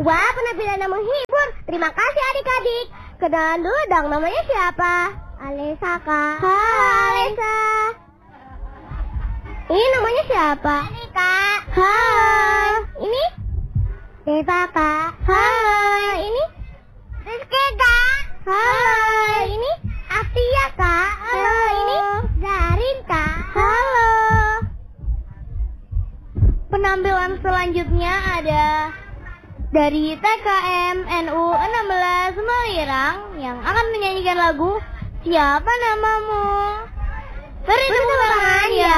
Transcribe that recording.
Wah, penampilannya menghibur. Terima kasih adik-adik. Kenalan dulu dong, namanya siapa? Alisa, Kak. Hai, Alisa. Ini namanya siapa? Ini, Kak. Hai. Ini? Deva, Kak. Hai. Ini? Rizky, Kak. Hai. Ini? Asia, Kak. Halo. Ini? Zarin, Kak. Halo. Penampilan selanjutnya ada dari TKM NU 16 Melirang yang akan menyanyikan lagu Siapa Namamu. Beri tepuk tangan ya.